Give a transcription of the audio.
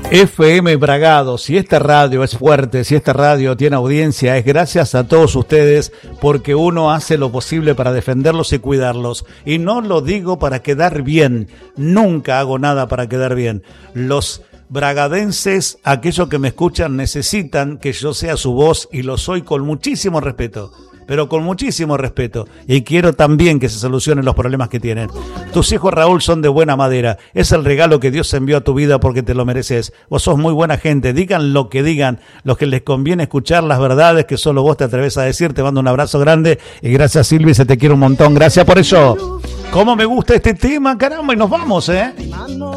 FM Bragado, si esta radio es fuerte, si esta radio tiene audiencia, es gracias a todos ustedes, porque uno hace lo posible para defenderlos y cuidarlos. Y no lo digo para quedar bien, nunca hago nada para quedar bien. Los bragadenses, aquellos que me escuchan, necesitan que yo sea su voz y lo soy con muchísimo respeto. Pero con muchísimo respeto, y quiero también que se solucionen los problemas que tienen. Tus hijos, Raúl, son de buena madera, es el regalo que Dios envió a tu vida porque te lo mereces. Vos sos muy buena gente, digan lo que digan, los que les conviene escuchar las verdades que solo vos te atreves a decir. Te mando un abrazo grande, y gracias, Silvi, se te quiere un montón, gracias por eso. ¿Cómo me gusta este tema, caramba? Y nos vamos,